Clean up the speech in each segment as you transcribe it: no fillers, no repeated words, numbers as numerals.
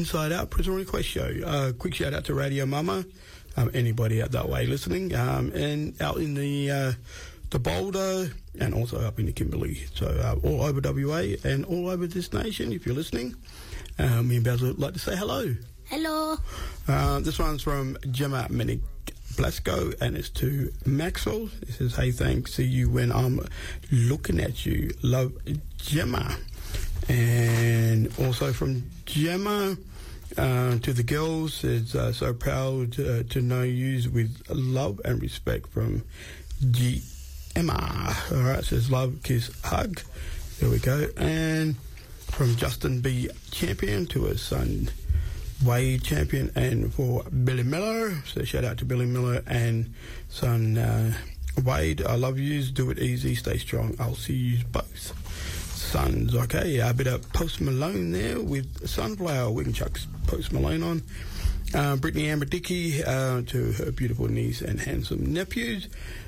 Inside Out Prison Request Show. Quick shout out to Radio Mama, anybody out that way listening, and out in the Boulder and also up in the Kimberley. So all over WA and all over this nation, if you're listening. Me and Baz would like to say hello. Hello. This one's from Gemma Minick Blasco, and it's to Maxwell. It says, hey, thanks, see you when I'm looking at you. Love, Gemma. And also from Gemma to the girls, it's so proud to know you with love and respect from G. Emma. All right, says love, kiss, hug. There we go. And from Justin B. Champion to his son Wade Champion, and for Billy Miller. So shout out to Billy Miller and son Wade. I love yous. Do it easy. Stay strong. I'll see you both. Sons. Okay, a bit of Post Malone there with Sunflower. We can chuck Post Malone on. Brittany Amber Dickey to her beautiful niece and handsome nephews.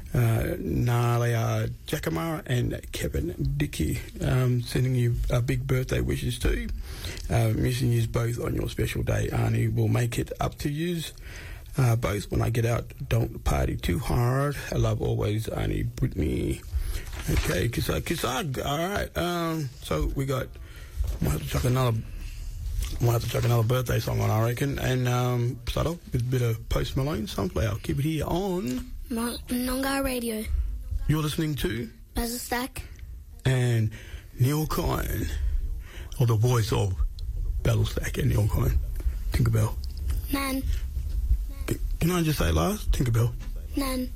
Nalia Jackamara and Kevin Dickey, sending you big birthday wishes too. Missing you both on your special day. Arnie will make it up to you both when I get out. Don't party too hard. I love always, Arnie, Brittany. Okay, Kisag. All right. So we got. Might have to chuck another birthday song on, I reckon, and start off with a bit of Post Malone, Sunflower. Keep it here on Noongar Radio. You're listening to Basilstack and Neil Kine, or the voice of Basilstack and Neil Kine. Tinkerbell. Nan. Can I just say it last? Tinkerbell. Nan.